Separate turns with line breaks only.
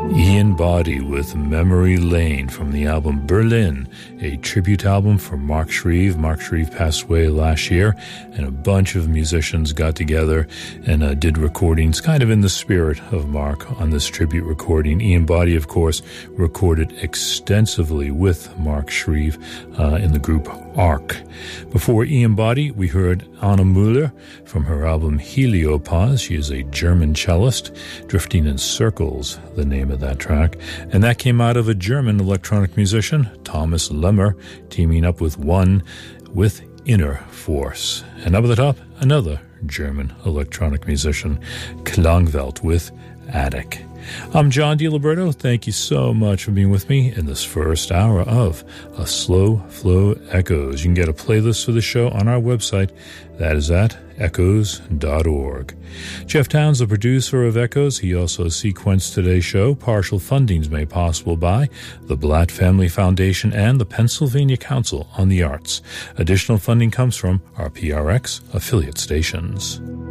Ian Boddy with Memory Lane from the album Berlin, a tribute album for Mark Shreve. Mark Shreve passed away last year, and a bunch of musicians got together and did recordings kind of in the spirit of Mark on this tribute recording. Ian Boddy, of course, recorded extensively with Mark Shreve in the group Arc. Before Ian Boddy, we heard Anna Müller from her album Heliopause. She is a German cellist. Drifting in Circles, the name of that track. And that came out of a German electronic musician, Thomas Lemmer, teaming up with Inner Force. And up at the top, another German electronic musician, Klangwelt with Attic. I'm John DiLiberto. Thank you so much for being with me in this first hour of A Slow Flow Echoes. You can get a playlist for the show on our website. That is at echoes.org. Jeff Towns, the producer of Echoes, he also sequenced today's show. Partial fundings made possible by the Blatt Family Foundation and the Pennsylvania Council on the Arts. Additional funding comes from our PRX affiliate stations.